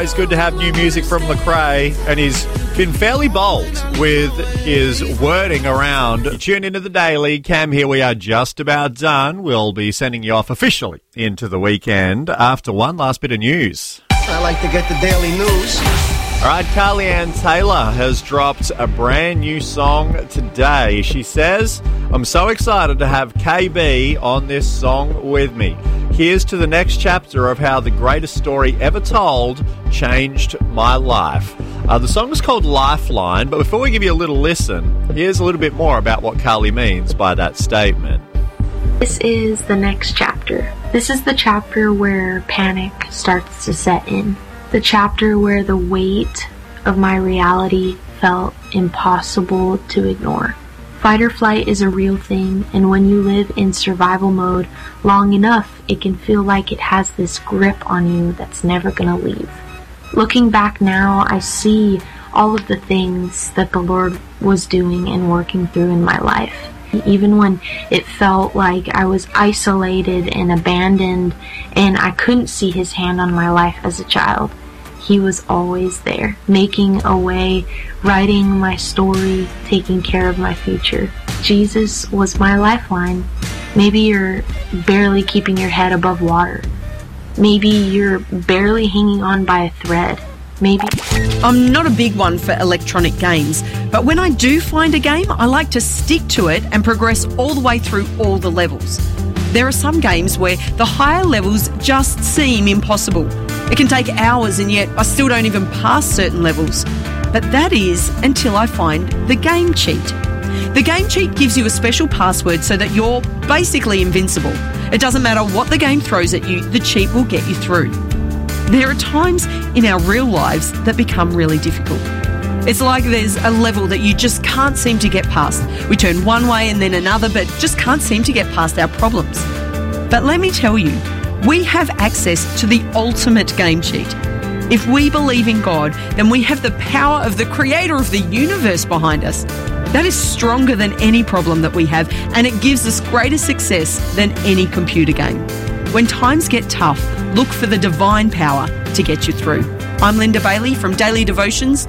always good to have new music from Lecrae, and he's been fairly bold with his wording around. You tune into the Daily. Cam here, we are just about done. We'll be sending you off officially into the weekend after one last bit of news. I like to get the daily news. All right, Carly-Ann Taylor has dropped a brand new song today. She says, I'm so excited to have KB on this song with me. Here's to the next chapter of how the greatest story ever told changed my life. The song is called Lifeline, but before we give you a little listen, here's a little bit more about what Carly means by that statement. This is the next chapter. This is the chapter where panic starts to set in. The chapter where the weight of my reality felt impossible to ignore. Fight or flight is a real thing, and when you live in survival mode long enough, it can feel like it has this grip on you that's never gonna leave. Looking back now, I see all of the things that the Lord was doing and working through in my life. Even when it felt like I was isolated and abandoned and I couldn't see His hand on my life as a child, He was always there, making a way, writing my story, taking care of my future. Jesus was my lifeline. Maybe you're barely keeping your head above water. Maybe you're barely hanging on by a thread. Maybe. I'm not a big one for electronic games, but when I do find a game, I like to stick to it and progress all the way through all the levels. There are some games where the higher levels just seem impossible. It can take hours and yet I still don't even pass certain levels. But that is until I find the game cheat. The game cheat gives you a special password so that you're basically invincible. It doesn't matter what the game throws at you, the cheat will get you through. There are times in our real lives that become really difficult. It's like there's a level that you just can't seem to get past. We turn one way and then another, but just can't seem to get past our problems. But let me tell you, we have access to the ultimate game cheat. If we believe in God, then we have the power of the creator of the universe behind us. That is stronger than any problem that we have, and it gives us greater success than any computer game. When times get tough, look for the divine power to get you through. I'm Linda Bailey from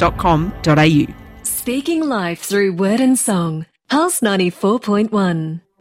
dailydevotions.com.au. Speaking life through word and song. Pulse 94.1.